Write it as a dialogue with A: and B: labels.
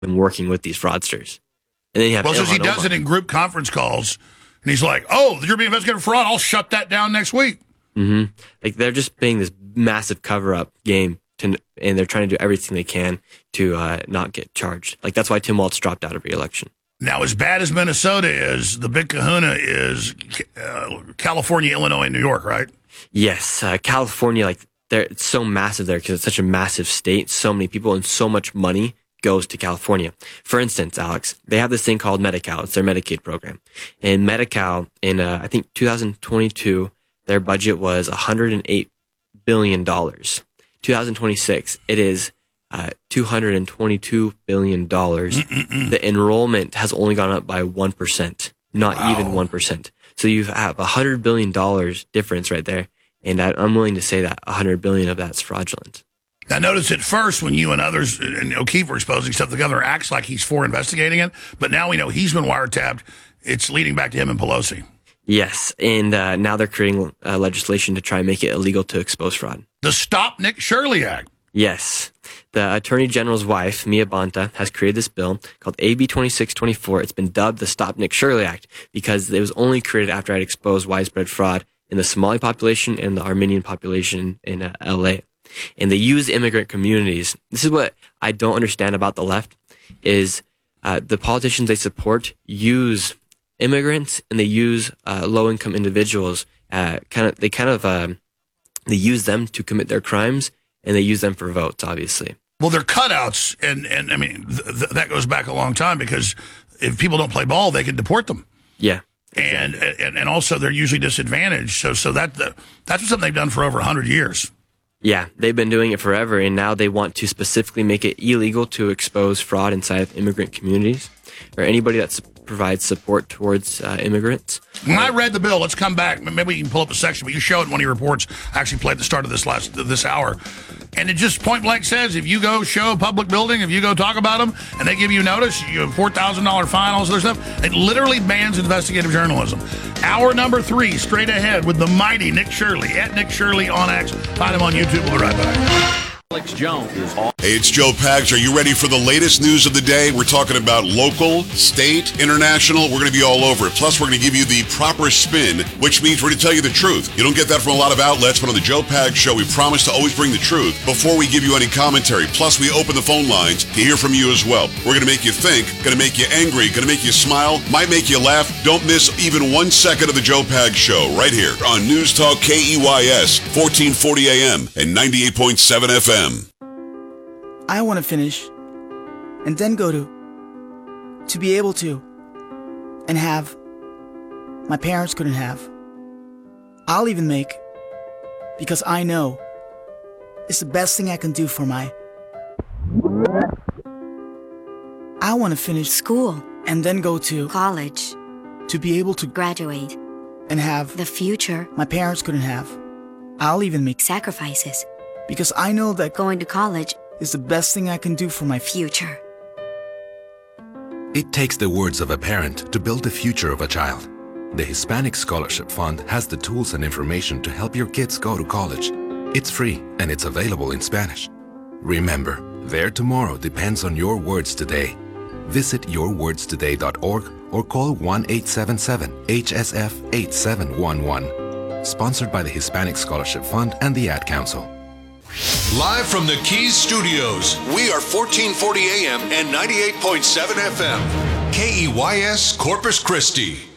A: been working with these fraudsters. And then you have
B: Well, since he
A: Ilhan
B: does
A: Omar.
B: it in group conference calls, and he's like, "Oh, you're being investigated for fraud. I'll shut that down next week."
A: Mm-hmm. Like they're just playing this massive cover-up game, and they're trying to do everything they can to not get charged. Like that's why Tim Walz dropped out of re-election.
B: Now, as bad as Minnesota is, the big kahuna is California, Illinois, and New York, right?
A: Yes, California, like it's so massive there because it's such a massive state. So many people and so much money goes to California. For instance, Alex, they have this thing called Medi-Cal. It's their Medicaid program. And Medi-Cal, in I think 2022, their budget was $108 billion. 2026, it is $222 billion. The enrollment has only gone up by 1%, not even 1%. So you have $100 billion difference right there. And I'm willing to say that $100 billion of that's fraudulent.
B: Now, notice at first when you and others and O'Keefe were exposing stuff, the governor acts like he's for investigating it. But now we know he's been wiretapped. It's leading back to him and Pelosi.
A: Yes, and now they're creating legislation to try and make it illegal to expose fraud.
B: The Stop Nick Shirley Act.
A: Yes. The Attorney General's wife, Mia Bonta, has created this bill called AB 2624. It's been dubbed the Stop Nick Shirley Act because it was only created after I'd exposed widespread fraud in the Somali population and the Armenian population in LA. And they use immigrant communities. This is what I don't understand about the left is the politicians they support use immigrants and they use low-income individuals. They use them to commit their crimes, and they use them for votes, obviously.
B: Well, they're cutouts, and I mean, that goes back a long time because if people don't play ball, they can deport them.
A: Yeah.
B: And also they're usually disadvantaged. So that's something they've done for over 100 years.
A: Yeah, they've been doing it forever, and now they want to specifically make it illegal to expose fraud inside of immigrant communities or anybody that provides support towards immigrants.
B: When I read the bill, let's come back. Maybe you can pull up a section, but you show it in one of your reports. I actually played the start of this hour. And it just point blank says, if you go show a public building, if you go talk about them, and they give you notice, you have $4,000 fine, all this other stuff. It literally bans investigative journalism. Hour number 3, straight ahead with the mighty Nick Shirley, at Nick Shirley on X. Find him on YouTube. We'll be right back.
C: Alex Jones is on.
D: Hey, it's Joe Pags. Are you ready for the latest news of the day? We're talking about local, state, international. We're going to be all over it. Plus, we're going to give you the proper spin, which means we're going to tell you the truth. You don't get that from a lot of outlets, but on the Joe Pags Show, we promise to always bring the truth before we give you any commentary. Plus, we open the phone lines to hear from you as well. We're going to make you think, going to make you angry, going to make you smile, might make you laugh. Don't miss even 1 second of the Joe Pags Show right here on News Talk KEYS, 1440 AM and 98.7 FM.
E: I want to finish and then go to be able to and have my parents couldn't have. I'll even make because I know it's the best thing I can do for my. I want to finish
F: school
E: and then go to
F: college
E: to be able to
F: graduate
E: and have
F: the future
E: my parents couldn't have. I'll even make
F: sacrifices
E: because I know that
F: going to college
E: is the best thing I can do for my
F: future.
G: It takes the words of a parent to build the future of a child. The Hispanic Scholarship Fund has the tools and information to help your kids go to college. It's free and it's available in Spanish. Remember, their tomorrow depends on your words today. Visit yourwordstoday.org or call 1-877-HSF-8711. Sponsored by the Hispanic Scholarship Fund and the Ad Council.
H: Live from the Keys Studios, we are 1440 AM and 98.7 FM. KEYS Corpus Christi.